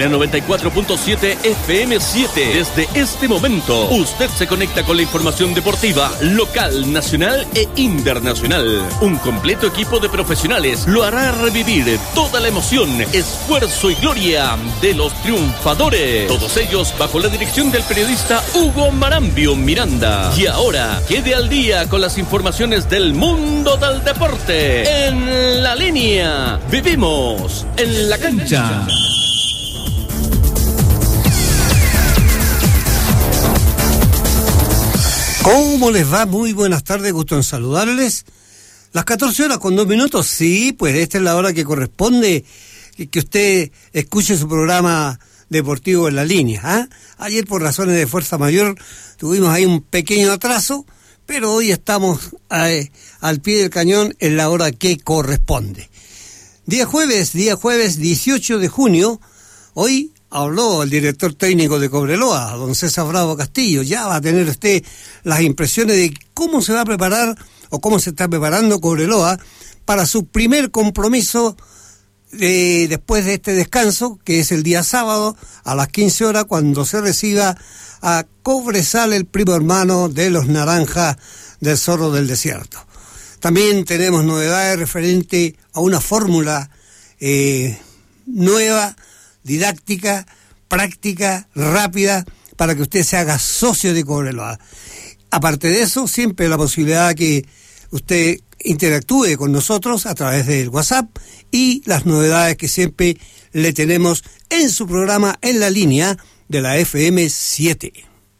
la 94.7 FM7. Desde este momento, usted se conecta con la información deportiva local, nacional e internacional. Un completo equipo de profesionales lo hará revivir toda la emoción, esfuerzo y gloria de los triunfadores. Todos ellos bajo la dirección del periodista Hugo Marambio Miranda. Y ahora, quede al día con las informaciones del mundo del deporte. En la línea, vivimos en la cancha. ¿Cómo les va? Muy buenas tardes, gusto en saludarles. Las 14:02. Sí, pues esta es la hora que corresponde que usted escuche su programa deportivo en la línea. Ayer, por razones de fuerza mayor, tuvimos ahí un pequeño atraso, pero hoy estamos al pie del cañón en la hora que corresponde. Día jueves 18 de junio, hoy habló el director técnico de Cobreloa, don César Bravo Castillo. Ya va a tener usted las impresiones de cómo se va a preparar o cómo se está preparando Cobreloa para su primer compromiso después de este descanso, que es el día sábado a las 15 horas, cuando se reciba a Cobresal, el primo hermano de los Naranjas del Zorro del Desierto. También tenemos novedades referente a una fórmula nueva, didáctica, práctica, rápida, para que usted se haga socio de Cobreloa. Aparte de eso, siempre la posibilidad que usted interactúe con nosotros a través del WhatsApp y las novedades que siempre le tenemos en su programa En la Línea de la FM7.